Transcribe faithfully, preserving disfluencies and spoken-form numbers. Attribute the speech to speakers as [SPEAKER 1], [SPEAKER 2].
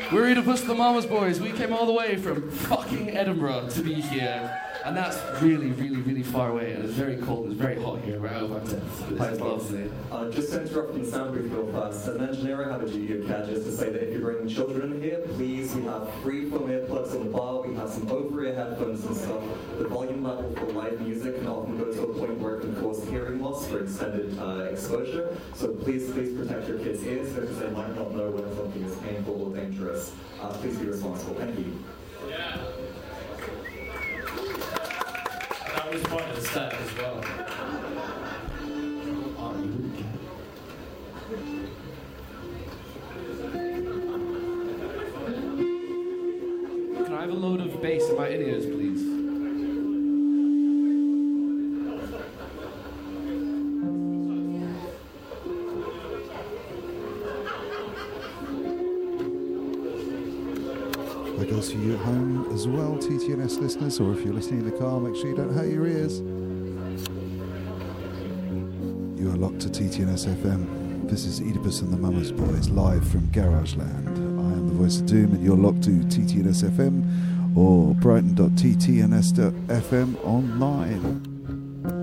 [SPEAKER 1] We're Oedipus the Mama's Boys. We came all the way from fucking Edinburgh to be here. And that's really, really, really far away. And it's very cold. It's very hot here. We're out of our tents. But it's lovely.
[SPEAKER 2] Uh, just to interrupt from the sound booth real fast, as an engineer, I have a duty of care just to say that if you're bringing children here, please, we have free foam earplugs on the bar. We have some over-ear headphones and stuff. The volume level for live music can often go to a point where it can cause hearing loss for extended uh, exposure. So please, please protect your kids' ears because they might not know when something is painful or dangerous. Uh, please be responsible. Thank you.
[SPEAKER 3] Yeah. That was part of the set as well.
[SPEAKER 1] Can I have a load of bass in my in-ears, please?
[SPEAKER 4] That goes for you at home as well, T T N S listeners, or if you're listening in the car, make sure you don't hurt your ears. You are locked to T T N S F M. This is Oedipus and the Mama's Boys, live from Garageland. I am the voice of doom, and you're locked to T T N S F M or brighton dot t t n s dot f m online.